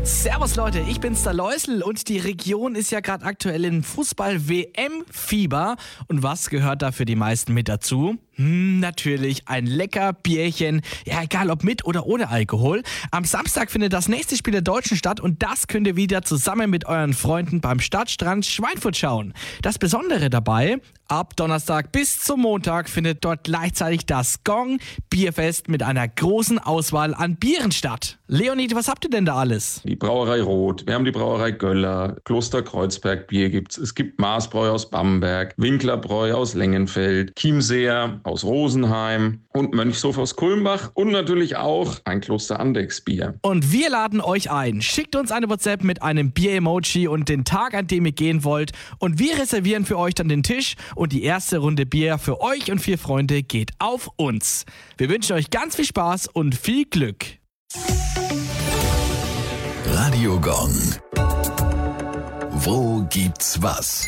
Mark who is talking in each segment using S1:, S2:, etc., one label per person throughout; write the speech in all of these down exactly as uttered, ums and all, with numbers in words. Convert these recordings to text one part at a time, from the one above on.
S1: Servus Leute, ich bin's der Läusel und die Region ist ja gerade aktuell in Fußball-W M-Fieber. Und was gehört da für die meisten mit dazu? Hm, natürlich ein lecker Bierchen, ja egal ob mit oder ohne Alkohol. Am Samstag findet das nächste Spiel der Deutschen statt und das könnt ihr wieder zusammen mit euren Freunden beim Stadtstrand Schweinfurt schauen. Das Besondere dabei, ab Donnerstag bis zum Montag findet dort gleichzeitig das Gong Bierfest mit einer großen Auswahl an Bieren statt. Leonid, was habt ihr denn da alles?
S2: Die Brauerei Roth, wir haben die Brauerei Göller, Kloster Kreuzberg Bier gibt's, es gibt Maßbräu aus Bamberg, Winklerbräu aus Lengenfeld, Chiemseer aus Rosenheim und Mönchshof aus Kulmbach und natürlich auch ein Kloster Andechs Bier.
S1: Und wir laden euch ein. Schickt uns eine WhatsApp mit einem Bier-Emoji und den Tag, an dem ihr gehen wollt und wir reservieren für euch dann den Tisch und die erste Runde Bier für euch und vier Freunde geht auf uns. Wir wünschen euch ganz viel Spaß und viel Glück.
S3: Radio Gong. Wo gibt's was?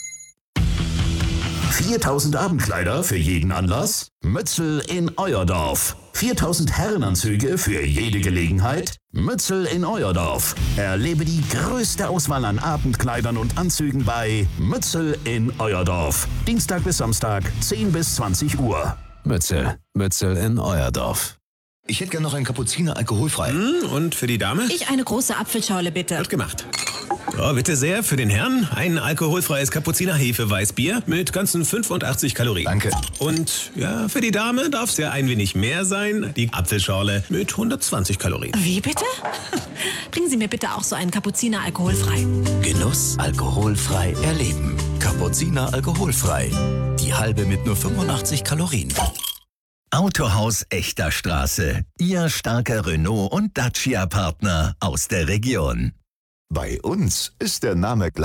S3: viertausend Abendkleider für jeden Anlass? Mützel in Euerdorf. viertausend Herrenanzüge für jede Gelegenheit? Mützel in Euerdorf. Erlebe die größte Auswahl an Abendkleidern und Anzügen bei Mützel in Euerdorf. Dienstag bis Samstag, zehn bis zwanzig Uhr. Mützel. Mützel in Euerdorf.
S4: Ich hätte gerne noch einen Kapuziner alkoholfrei.
S5: Hm, und für die Dame?
S6: Ich eine große Apfelschorle, bitte.
S5: Wird gemacht. So, bitte sehr, für den Herrn ein alkoholfreies Kapuziner Hefeweißbier mit ganzen fünfundachtzig Kalorien.
S4: Danke.
S5: Und ja, für die Dame darf es ja ein wenig mehr sein. Die Apfelschorle mit hundertzwanzig Kalorien.
S6: Wie bitte? Bringen Sie mir bitte auch so einen Kapuziner alkoholfrei.
S3: Genuss alkoholfrei erleben. Kapuziner alkoholfrei. Die halbe mit nur fünfundachtzig Kalorien. Autohaus Echter Straße. Ihr starker Renault- und Dacia-Partner aus der Region.
S4: Bei uns ist der Name gleich.